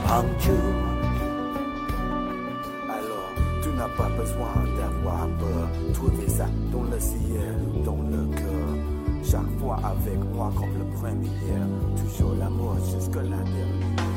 Hangzhou. Alors, tu n'as pas besoin d'avoir peur. Trouver ça dans le ciel ou dans le cœur. Chaque fois avec moi comme le premier. Toujours l'amour jusqu'à la dernière.